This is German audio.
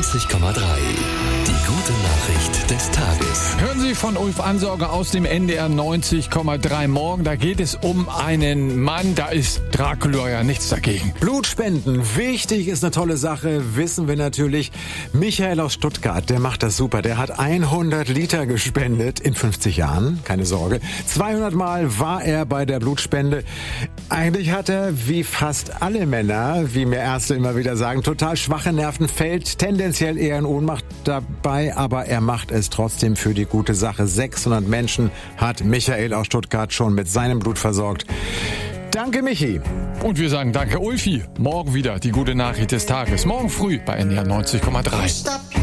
90,3. Die gute Nachricht des Tages. Hören Sie von Ulf Ansorger aus dem NDR 90,3 morgen. Da geht es um einen Mann, da ist Dracula ja nichts dagegen. Blutspenden, wichtig, ist eine tolle Sache, wissen wir natürlich. Michael aus Stuttgart, der macht das super. Der hat 100 Liter gespendet in 50 Jahren, keine Sorge. 200 Mal war er bei der Blutspende. Eigentlich hat er, wie fast alle Männer, wie mir Ärzte immer wieder sagen, total schwache Nerven, fällt tendenziell eher in Ohnmacht dabei, aber er macht es trotzdem für die gute Sache. 600 Menschen hat Michael aus Stuttgart schon mit seinem Blut versorgt. Danke, Michi. Und wir sagen danke, Ulfi. Morgen wieder die gute Nachricht des Tages. Morgen früh bei NDR 90,3.